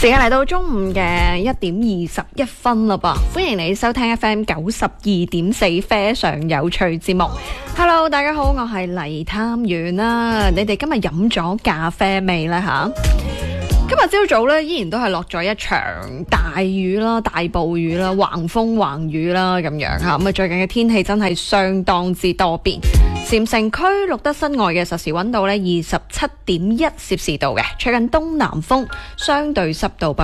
時間嚟到中午嘅1:21啦噃，歡迎你收聽 FM 92.4非常有趣節目。Hello， 大家好，我係黎探員啦。你哋今日飲咗咖啡未呢？吓？今日朝早咧，依然都係落咗一場大雨啦、大暴雨啦、橫風橫雨啦咁樣吓。咁啊，最近嘅天氣真係相當之多變。禪城區錄得室外嘅實時溫度咧27.1攝氏度嘅，吹緊東南風，相對濕度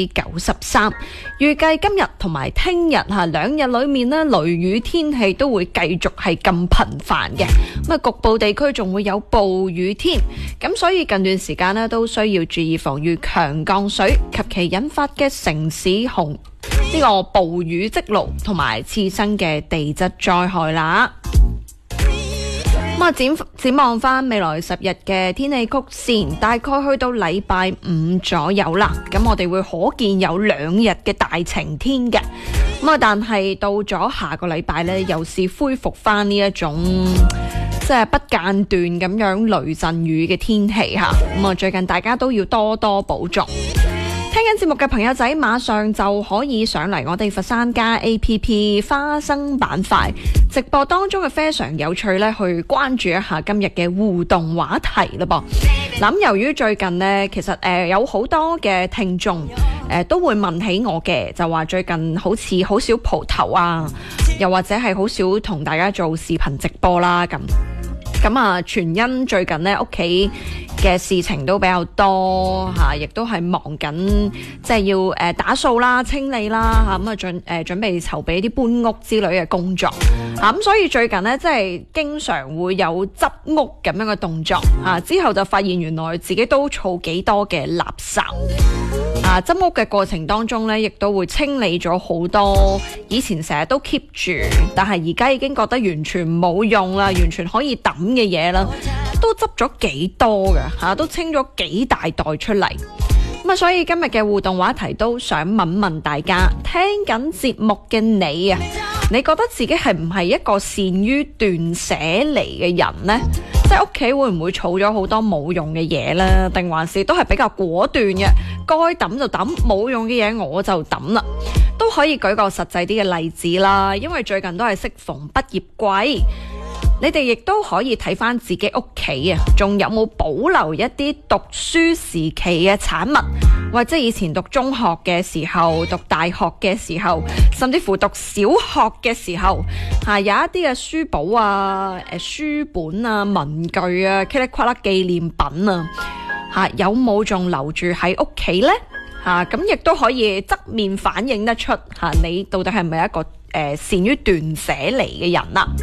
93%。預計今日同埋聽日吓兩日裏面咧，雷雨天氣都會繼續係咁頻繁嘅。咁啊，局部地區仲會有暴雨添。咁所以近段時間咧都需要注意防禦強降水及其引發嘅城市洪呢個暴雨積澇同埋次生嘅地質災害啦。咁啊，展望翻未來10日嘅天氣曲線，大概去到禮拜5左右啦。咁我哋會可見有2日嘅大晴天嘅。咁啊，但係到咗下個禮拜呢，又是恢復翻呢一種即係不間斷咁樣雷陣雨嘅天氣吓。咁啊，最近大家都要多多保重。聽緊節目嘅朋友仔，馬上就可以上嚟我哋佛山家 APP 花生板塊直播當中嘅非常有趣咧，去關注一下今日嘅互動話題啦噃。咁由於最近呢，其實有好多嘅聽眾都會問起我嘅，就話最近好似好少蒲頭啊，又或者係好少同大家做視頻直播啦咁啊，全因最近呢屋企嘅事情都比較多吓，亦都係忙緊，即係要打掃啦、清理啦吓，咁啊準備籌備啲搬屋之類嘅工作吓，咁所以最近呢，即係經常會有執屋咁樣嘅動作吓，之後就發現原來自己都儲幾多嘅垃圾啊！執屋嘅過程當中呢，亦都會清理咗好多以前成日都 keep 住，但係而家已經覺得完全冇用啦，完全可以抌嘅嘢啦，都執咗幾多㗎吓，都清咗幾大袋出嚟。咁啊，所以今日嘅互動話題都想問問大家，聽緊節目嘅你啊，你覺得自己係唔係一個善於斷捨離嘅人呢？即係屋企會唔會儲咗好多冇用嘅嘢呢？定還是都係比較果斷嘅，該抌就抌，冇用嘅嘢我就抌啦。都可以舉個實際啲嘅例子啦，因為最近都係適逢畢業季。你哋亦都可以睇翻自己屋企啊，仲有冇保留一啲讀書時期嘅產物，或者以前讀中學嘅時候、讀大學嘅時候，甚至乎讀小學嘅時候，有一啲嘅書簿啊、書本啊、文具啊、噼里呱啦紀念品啊，有冇仲留住喺屋企呢？咁亦都可以側面反映得出你到底係咪一個善於斷捨離嘅人啦。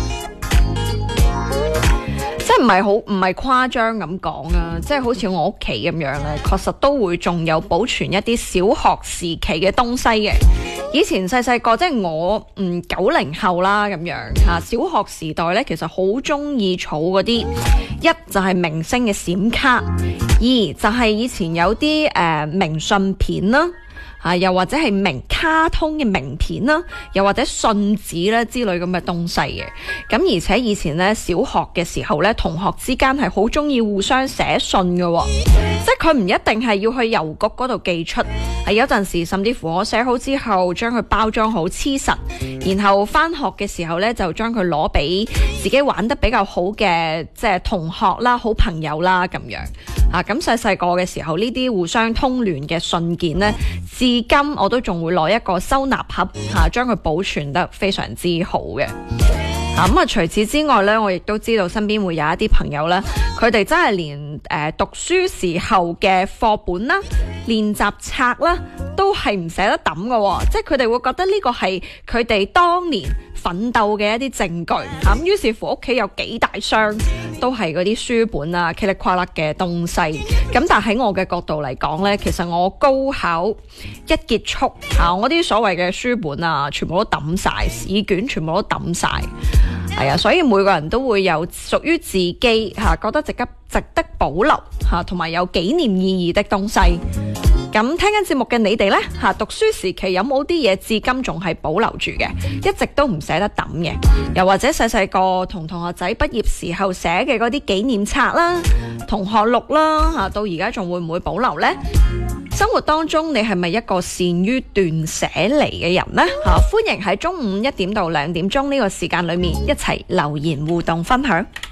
即係唔係誇張咁講啊！即係好似我屋企咁樣咧，確實都會仲有保存一啲小學時期嘅東西嘅。以前細個即係我90後啦咁樣吓，小學時代咧其實好中意儲嗰啲，一就係明星嘅閃卡，二就係以前有啲明信片啦。又或者係名卡通嘅名片啦，又或者信紙啦之類咁嘅東西嘅。咁而且以前咧小學嘅時候咧，同學之間係好中意互相寫信嘅，即係佢唔一定係要去郵局嗰度寄出，有陣時甚至乎我寫好之後將佢包裝好黐實，然後翻學嘅時候咧就將佢攞俾自己玩得比較好嘅即係同學啦、好朋友啦咁樣。咁細個嘅時候呢啲互相通聯嘅信件呢，至今我都仲會攞一個收納盒將佢保存得非常之好嘅。咁除此之外呢，我亦都知道身邊會有一啲朋友呢，佢哋真係連讀書時候嘅課本啦、練習冊啦，都係唔捨得抌嘅，即係佢哋會覺得呢個係佢哋當年奮鬥嘅一啲證據。咁於是乎屋企有幾大箱都係嗰啲書本啊、噼里呱啦嘅東西。咁但係喺我嘅角度嚟講呢，其實我高考一結束我啲所謂嘅書本啊，全部都抌晒，試卷全部都抌晒。係啊，所以每個人都會有屬於自己覺得值得保留同埋有紀念意義的東西。咁聽緊節目嘅你哋呢，讀書時期有冇啲嘢至今仲係保留住嘅，一直都唔捨得抌嘅？又或者細個同同學仔畢業時候寫嘅嗰啲紀念冊啦、同學錄啦，到而家仲會唔會保留呢？ 生活當中你係咪一個善於斷捨離嘅人呢？歡迎喺中午1點到2點鐘呢個時間裏面一齊留言互動分享。